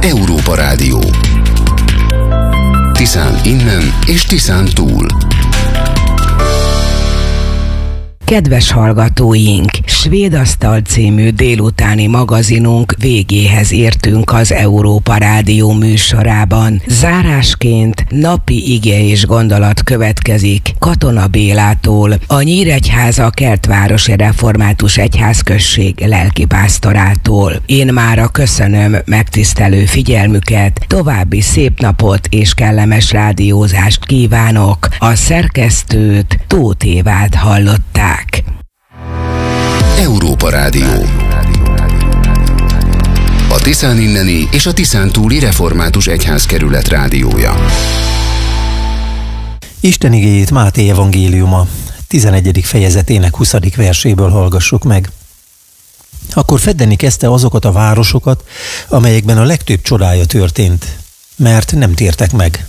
Európa Rádió. Tiszán innen és Tiszán túl. Kedves hallgatóink, Svéd Asztal című délutáni magazinunk végéhez értünk az Európa Rádió műsorában. Zárásként napi ige és gondolat következik Katona Bélától, a Nyíregyháza Kertvárosi Református Egyházközség lelkipásztorától. Én mára köszönöm megtisztelő figyelmüket, további szép napot és kellemes rádiózást kívánok. A szerkesztőt, Tóth Évát hallották. Európa Rádió. A Tiszán inneni és a Tiszán túli Református Egyházkerület rádiója. Isten igéjét Máté evangéliuma 11. fejezetének 20. verséből hallgassuk meg. Akkor feddeni kezdte azokat a városokat, amelyekben a legtöbb csodája történt, mert nem tértek meg.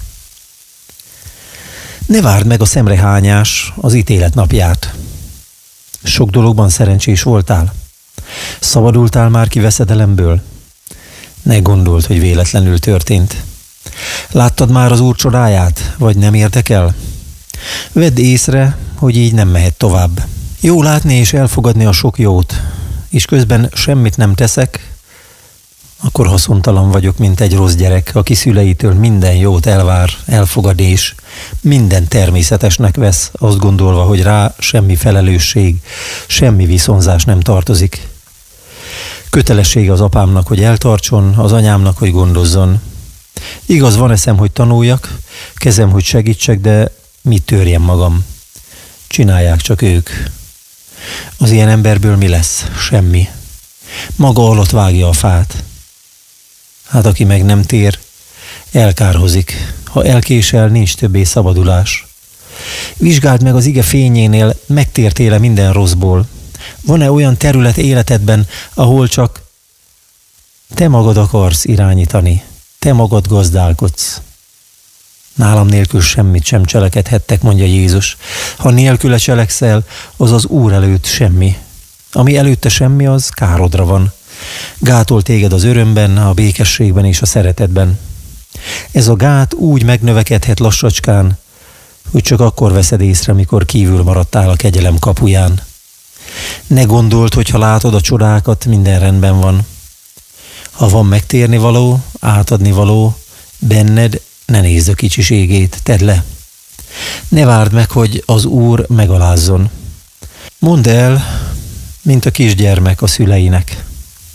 Ne várd meg a szemrehányás, az ítélet napját. Sok dologban szerencsés voltál? Szabadultál már ki veszedelemből? Ne gondold, hogy véletlenül történt. Láttad már az Úr csodáját, vagy nem érdekel? Vedd észre, hogy így nem mehet tovább. Jó látni és elfogadni a sok jót, és közben semmit nem teszek, akkor haszontalan vagyok, mint egy rossz gyerek, aki szüleitől minden jót elvár, elfogad és minden természetesnek vesz, azt gondolva, hogy rá semmi felelősség, semmi viszonzás nem tartozik. Kötelessége az apámnak, hogy eltartson, az anyámnak, hogy gondozzon. Igaz, van eszem, hogy tanuljak, kezem, hogy segítsek, de mit törjem magam? Csinálják csak ők. Az ilyen emberből mi lesz? Semmi. Maga alatt vágja a fát. Hát aki meg nem tér, elkárhozik. Ha elkésel, nincs többé szabadulás. Vizsgáld meg az ige fényénél, megtértél-e minden rosszból. Van-e olyan terület életedben, ahol csak te magad akarsz irányítani, te magad gazdálkodsz? Nálam nélkül semmit sem cselekedhettek, mondja Jézus. Ha nélküle cselekszel, az az Úr előtt semmi. Ami előtte semmi, az károdra van. Gátol téged az örömben, a békességben és a szeretetben. Ez a gát úgy megnövekedhet lassacskán, hogy csak akkor veszed észre, mikor kívül maradtál a kegyelem kapuján. Ne gondold, hogy ha látod a csodákat, minden rendben van. Ha van megtérni való, átadni való, benned, ne nézd a kicsiségét, tedd le. Ne várd meg, hogy az Úr megalázzon. Mondd el, mint a kisgyermek a szüleinek.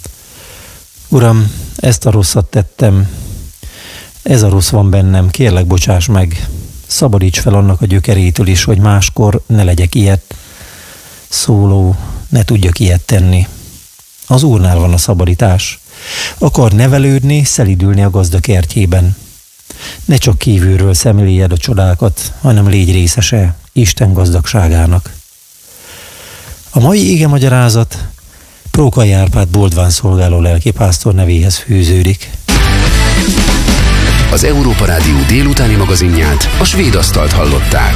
Uram, ezt a rosszat tettem, ez a rossz van bennem, kérlek, bocsáss meg. Szabadíts fel annak a gyökerétől is, hogy máskor ne legyek ilyet szóló, ne tudjak ilyet tenni. Az Úrnál van a szabadítás. Akar nevelődni, szelidülni a gazda kertjében. Ne csak kívülről szemléljed a csodákat, hanem légy részese Isten gazdagságának. A mai igemagyarázat Prókai Árpád Boldván szolgáló lelkipásztor nevéhez fűződik. Az Európa Rádió délutáni magazinját, a Svéd Asztalt hallották.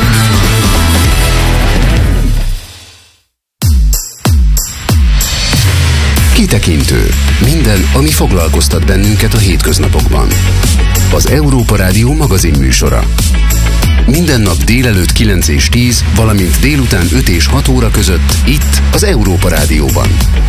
Kitekintő. Minden, ami foglalkoztat bennünket a hétköznapokban. Az Európa Rádió magazin műsora. Minden nap délelőtt 9 és 10, valamint délután 5 és 6 óra között itt az Európa Rádióban.